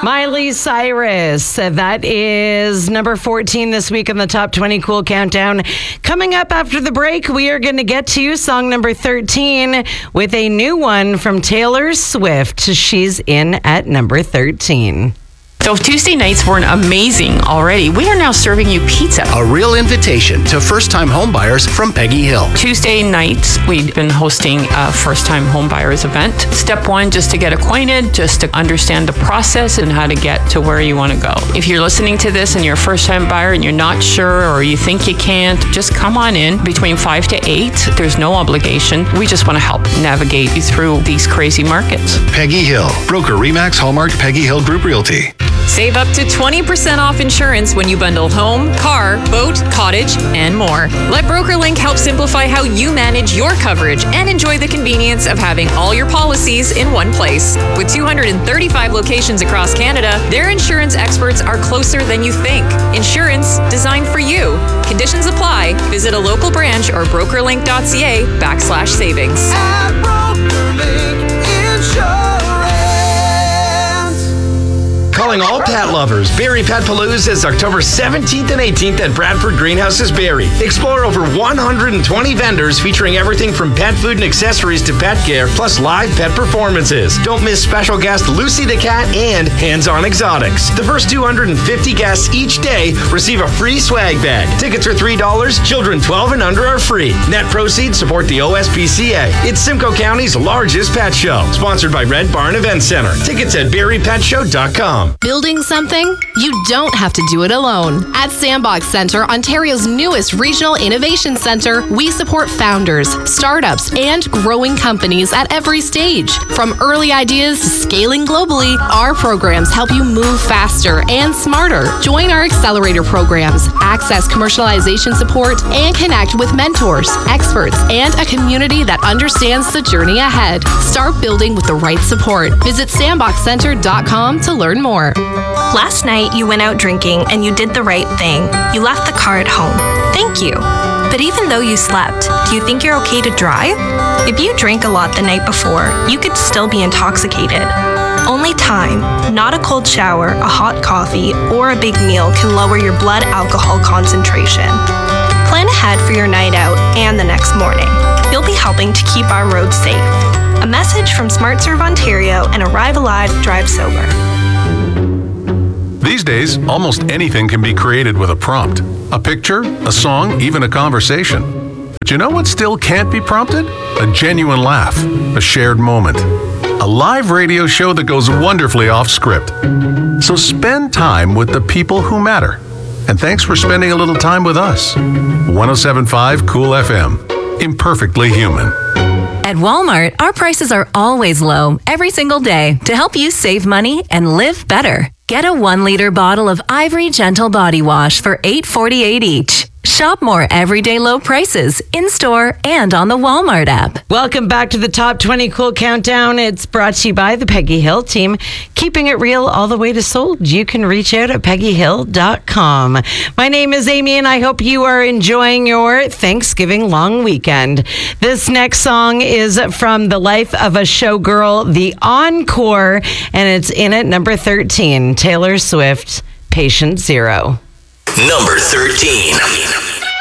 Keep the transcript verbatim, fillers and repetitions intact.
Miley Cyrus. Uh, That is number fourteen this week in the Top twenty Cool Countdown. Coming up after the break, we are going to get to song number thirteen with a new one from Taylor Swift. She's in at number thirteen. So if Tuesday nights weren't amazing already, we are now serving you pizza. A real invitation to first-time homebuyers from Peggy Hill. Tuesday nights, we've been hosting a first-time homebuyers event. Step one, just to get acquainted, just to understand the process and how to get to where you want to go. If you're listening to this and you're a first-time buyer and you're not sure or you think you can't, just come on in between five to eight. There's no obligation. We just want to help navigate you through these crazy markets. Peggy Hill, broker Remax Hallmark Peggy Hill Group Realty. Save up to twenty percent off insurance when you bundle home, car, boat, cottage, and more. Let BrokerLink help simplify how you manage your coverage and enjoy the convenience of having all your policies in one place. With two hundred thirty-five locations across Canada, their insurance experts are closer than you think. Insurance designed for you. Conditions apply. Visit a local branch or brokerlink.ca backslash savings. At BrokerLink Insurance. Calling all pet lovers. Barrie Pet Palooza is October seventeenth and eighteenth at Bradford Greenhouses Barrie. Explore over one hundred twenty vendors featuring everything from pet food and accessories to pet care, plus live pet performances. Don't miss special guest Lucy the Cat and Hands On Exotics. The first two hundred fifty guests each day receive a free swag bag. Tickets are three dollars. Children twelve and under are free. Net proceeds support the O S P C A. It's Simcoe County's largest pet show. Sponsored by Red Barn Event Center. Tickets at barrie pet show dot com. Building something? You don't have to do it alone. At Sandbox Center, Ontario's newest regional innovation center, we support founders, startups, and growing companies at every stage. From early ideas to scaling globally, our programs help you move faster and smarter. Join our accelerator programs, access commercialization support, and connect with mentors, experts, and a community that understands the journey ahead. Start building with the right support. Visit sandbox center dot com to learn more. Last night, you went out drinking and you did the right thing. You left the car at home. Thank you. But even though you slept, do you think you're okay to drive? If you drank a lot the night before, you could still be intoxicated. Only time, not a cold shower, a hot coffee, or a big meal can lower your blood alcohol concentration. Plan ahead for your night out and the next morning. You'll be helping to keep our roads safe. A message from SmartServe Ontario and Arrive Alive, Drive Sober. These days, almost anything can be created with a prompt. A picture, a song, even a conversation. But you know what still can't be prompted? A genuine laugh, a shared moment. A live radio show that goes wonderfully off script. So spend time with the people who matter. And thanks for spending a little time with us. one oh seven point five Cool F M. Imperfectly human. At Walmart, our prices are always low every single day to help you save money and live better. Get a one liter bottle of Ivory Gentle Body Wash for eight forty-eight each. Shop more everyday low prices in-store and on the Walmart app. Welcome back to the Top twenty Cool Countdown. It's brought to you by the Peggy Hill team, keeping it real all the way to sold. You can reach out at peggy hill dot com. My name is Amy, and I hope you are enjoying your Thanksgiving long weekend. This next song is from The Life of a Showgirl, The Encore, and it's in at number thirteen, Taylor Swift, Patient Zero. Number thirteen.